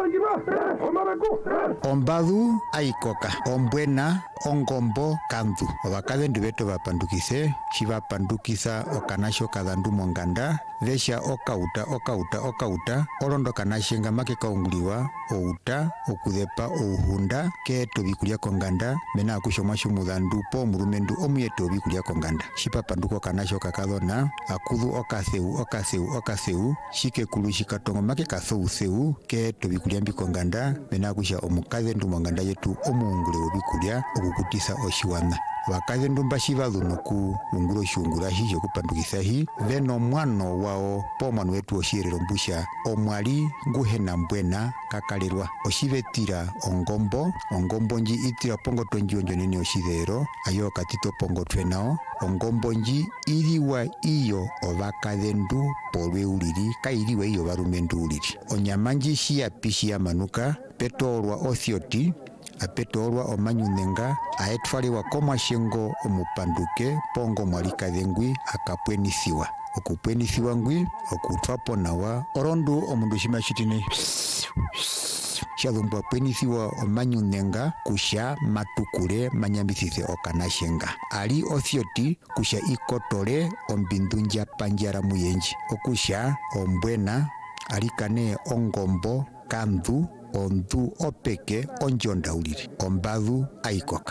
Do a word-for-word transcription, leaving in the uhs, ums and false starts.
Ombadu aikoka, ombwena, ongombo, kandu. Obakadendu beto bapandukise, shibapandukisa okanasho kadandu monganda, vesha okauta, okauta, okauta, olondo kanashenga make kaunguliwa, outa, okudepa, ouhunda, keto bikulia konganda, mena akushoma shumudandu po murumendu omuyeto bikulia konganda. Shipapanduko kanasho kakadona, akudu okaseu, okaseu, okaseu, shikekulu shikatongo make kasou seu, keto bikulia mbikonganda, mena akusha omukadendu monganda yetu omuungule obikulia, okukutisa oshiwana. Wakadendu mbashibadu noku unguro shungura hi yokupandukisa hi veno mwano wao po mwanu wetu oshirero mbusha omwali nguhena mbwena kakalirwa oshibetira ongombo ongombo nji itira pongo tonji onjo nini oshidero ayo katito pongo twenao ongombo nji iriwa iyo ovakadendu polwe uliri kairiwa iyo barumendu uliri onyamanji shia pishi ya manuka petolwa othioti apetorwa omanyunenga aetwaliwa komashengo omupanduke pongo mwalikadengwi akapwenisiwa okupwenisiwa ngwi okutwapo nawa orondu omundu shima shitine shalumbwa pwenisiwa omanyunenga kusha matukule manyambisise okanashenga ali othioti kusha ikotole ombindunja panjara muyenji okusha ombwena alikane ongombo kandu ondu opeke onjonda uliri ombadu aikoka